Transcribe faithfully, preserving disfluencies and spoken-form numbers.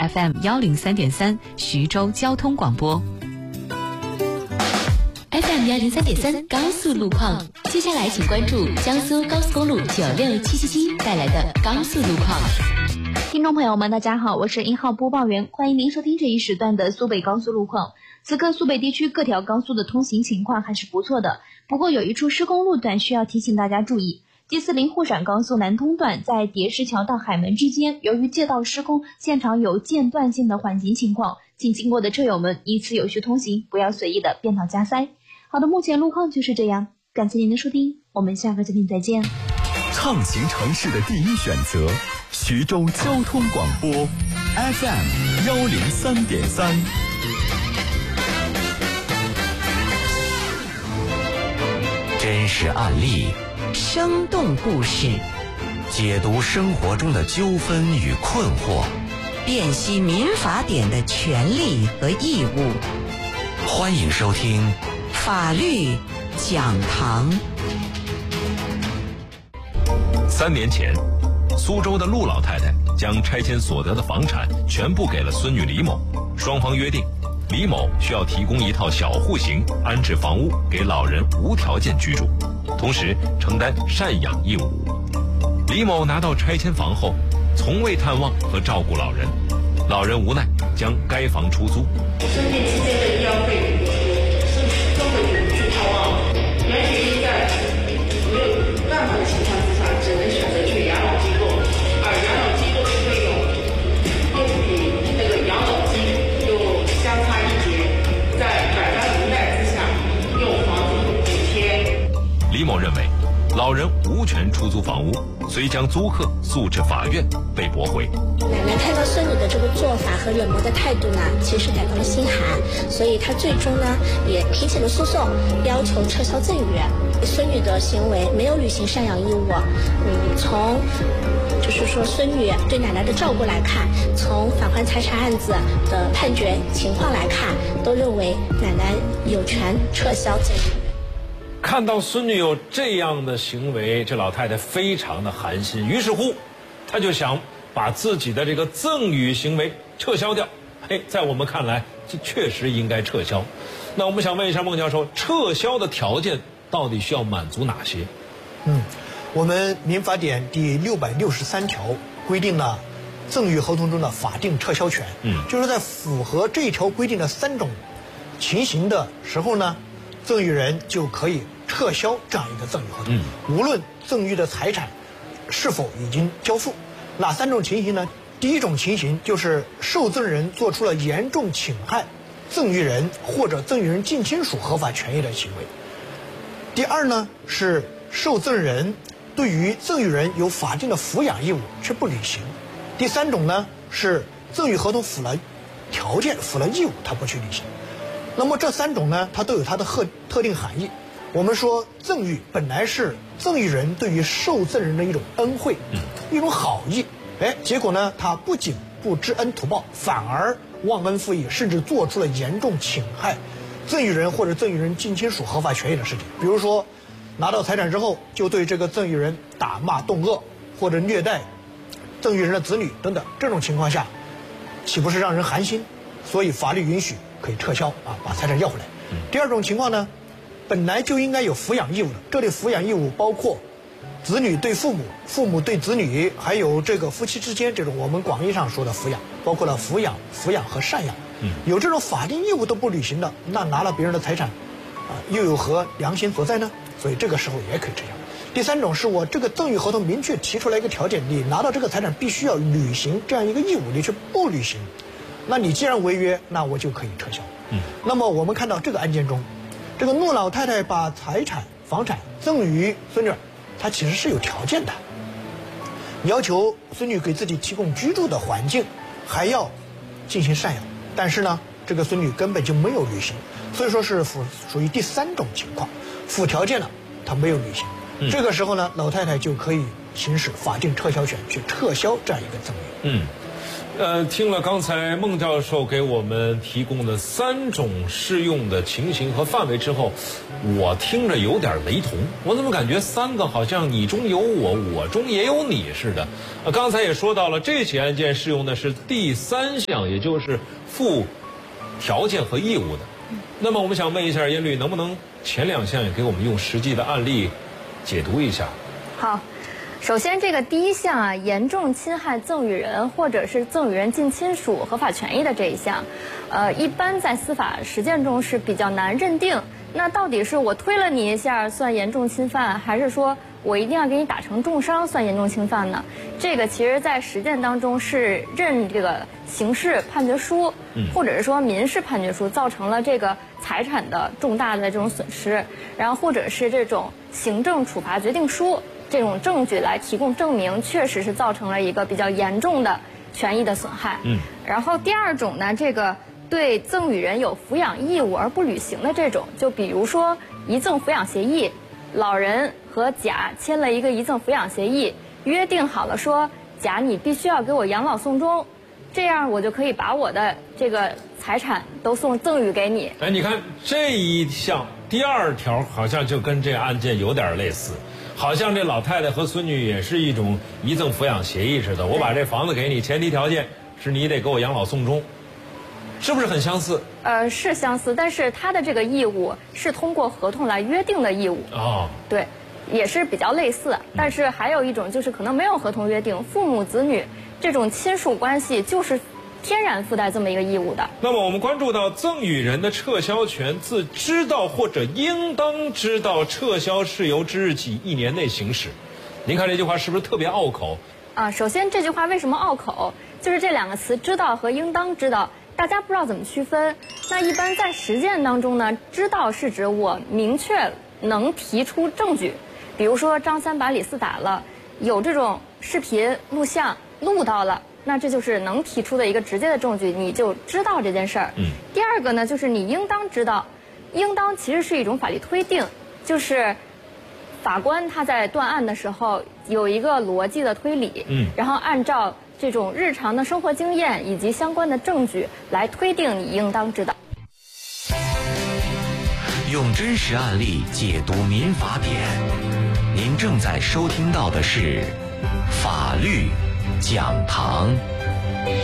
F M 幺零三点三徐州交通广播。 F M 幺零三点三高速路况，接下来请关注江苏高速公路九六七七七带来的高速路况。 听众朋友们，大家好，我是一号播报员，欢迎您收听这一时段的苏北高速路况。此刻苏北地区各条高速的通行情况还是不错的，不过有一处施工路段需要提醒大家注意。G 四零沪陕高速南通段在叠石桥到海门之间，由于街道施工，现场有间断性的缓行情况，请经过的车友们依次有序通行，不要随意的变道加塞。好的，目前路况就是这样，感谢您的收听，我们下个节目再见。 畅行城市的第一选择，徐州交通广播 F M 幺零三点三。 真实案例， 生动故事， 解读生活中的纠纷与困惑， 辨析民法典的权利和义务。 欢迎收听法律讲堂。 三年前，苏州的陆老太太将拆迁所得的房产全部给了孙女李某，双方约定李某需要提供一套小户型安置房屋给老人无条件居住，同时承担赡养义务。李某拿到拆迁房后，从未探望和照顾老人，老人无奈将该房出租。 生病期间的医药费是根本就不去探望，原决定在没有办法的情况之下，只能选择去养老机构，而养老机构的费用又比那个养老金又相差一截，在百般无奈之下，用房子补贴。 李某认为，老人无权出租房屋，遂将租客诉至法院，被驳回。 奶奶看到孙女的这个做法和冷漠的态度呢，其实感到了心寒，所以她最终呢也提起了诉讼，要求撤销赠与。孙女的行为没有履行赡养义务，嗯，从就是说孙女对奶奶的照顾来看，从返还财产案子的判决情况来看，都认为奶奶有权撤销赠与。 看到孙女有这样的行为，这老太太非常的寒心，于是乎她就想把自己的这个赠与行为撤销掉。哎，在我们看来，这确实应该撤销。那我们想问一下孟教授，撤销的条件到底需要满足哪些？ 嗯，我们民法典第六百六十三条规定了赠与合同中的法定撤销权。嗯，就是在符合这一条规定的三种情形的时候呢，赠与人就可以撤销这样一个赠与合同。嗯，无论赠与的财产是否已经交付。哪三种情形呢？第一种情形就是受赠人做出了严重侵害赠与人或者赠与人近亲属合法权益的行为。第二呢，是受赠人对于赠与人有法定的抚养义务却不履行。第三种呢，是赠与合同附了条件、附了义务，他不去履行。那么这三种呢，它都有它的特特定含义。我们说赠与本来是赠与人对于受赠人的一种恩惠，一种好意。哎，结果呢，他不仅不知恩图报，反而忘恩负义，甚至做出了严重侵害赠与人或者赠与人近亲属合法权益的事情。比如说，拿到财产之后，就对这个赠与人打骂动恶，或者虐待赠与人的子女等等，这种情况下，岂不是让人寒心？所以法律允许可以撤销啊，把财产要回来。第二种情况呢，本来就应该有抚养义务的，这里抚养义务包括子女对父母、父母对子女，还有这个夫妻之间这种我们广义上说的抚养，包括了抚养、抚养和赡养。嗯，有这种法定义务都不履行的，那拿了别人的财产，啊，又有何良心所在呢？所以这个时候也可以撤销。第三种是我这个赠与合同明确提出来一个条件，你拿到这个财产必须要履行这样一个义务，你却不履行，那你既然违约，那我就可以撤销。嗯，那么我们看到这个案件中，这个陆老太太把财产、房产赠与孙女，她其实是有条件的，要求孙女给自己提供居住的环境，还要进行赡养，但是呢，这个孙女根本就没有履行，所以说是属属于第三种情况，附条件了，她没有履行。嗯、这个时候呢，老太太就可以行使法定撤销权，去撤销这样一个赠与。 嗯， 呃，听了刚才孟教授给我们提供的三种适用的情形和范围之后，我听着有点雷同。我怎么感觉三个好像你中有我，我中也有你似的？呃，刚才也说到了，这起案件适用的是第三项，也就是附条件和义务的。那么我们想问一下燕律，能不能前两项也给我们用实际的案例解读一下？ 好。首先，这个第一项啊，严重侵害赠与人或者是赠与人近亲属合法权益的这一项，呃，一般在司法实践中是比较难认定。那到底是我推了你一下算严重侵犯，还是说我一定要给你打成重伤算严重侵犯呢？这个其实在实践当中是认这个刑事判决书，或者是说民事判决书造成了这个财产的重大的这种损失，然后或者是这种行政处罚决定书。这种证据来提供证明，确实是造成了一个比较严重的权益的损害。嗯，然后第二种呢，这个对赠与人有抚养义务而不履行的这种，就比如说遗赠抚养协议，老人和甲签了一个遗赠抚养协议，约定好了说甲你必须要给我养老送终，这样我就可以把我的这个财产都送赠与给你。 哎，你看这一项第二条好像就跟这个案件有点类似。好像这老太太和孙女也是一种遗赠抚养协议似的，我把这房子给你，前提条件是你得给我养老送终，是不是很相似？ 呃，是相似，但是他的这个义务是通过合同来约定的义务。哦，对，也是比较类似。但是还有一种就是可能没有合同约定，父母子女这种亲属关系就是天然附带这么一个义务的。 那么我们关注到赠与人的撤销权自知道或者应当知道撤销事由之日起一年内行使。您看这句话是不是特别拗口？ 啊，首先这句话为什么拗口？就是这两个词知道和应当知道，大家不知道怎么区分。那一般在实践当中呢，知道是指我明确能提出证据，比如说张三把李四打了，有这种视频录像录到了。那这就是能提出的一个直接的证据，你就知道这件事儿。嗯。第二个呢，就是你应当知道，应当其实是一种法律推定，就是法官他在断案的时候有一个逻辑的推理，嗯，然后按照这种日常的生活经验以及相关的证据来推定你应当知道。 用真实案例解读民法典，您正在收听到的是法律讲堂。